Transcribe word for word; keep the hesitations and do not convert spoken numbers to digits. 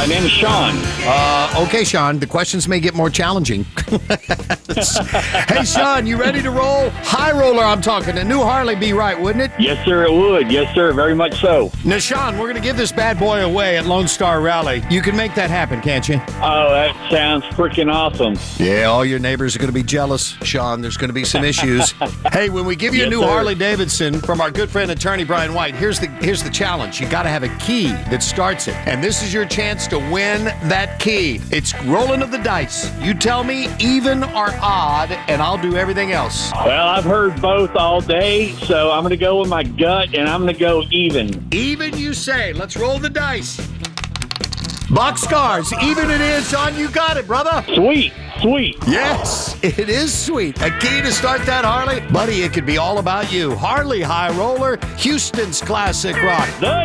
name is Sean. Uh, okay, Sean, the questions may get more challenging. Hey, Sean, you ready to roll? High roller, I'm talking. A new Harley be right, wouldn't it? Yes, sir, it would. Yes, sir, very much so. Now, Sean, we're going to give this bad boy away at Lone Star Rally. You can make that happen, can't you? Oh, that sounds freaking awesome. Yeah, all your neighbors are going to be jealous, Sean. There's going to be some issues. Hey, when we give you Yes, a new sir. Harley Davidson from our good friend attorney Brian White, here's the here's the challenge. You got to have a key that starts it, and this is your chance to win that key. It's rolling of the dice. You tell me even or odd, and I'll do everything else. Well, I've heard both all day, so I'm going to go with my gut, and I'm going to go even. Even, you say. Let's roll the dice. Boxcars, even it is, Sean. You got it, brother. Sweet, sweet. Yes, it is sweet. A key to start that Harley? Buddy, it could be all about you. Harley High Roller, Houston's classic rock. The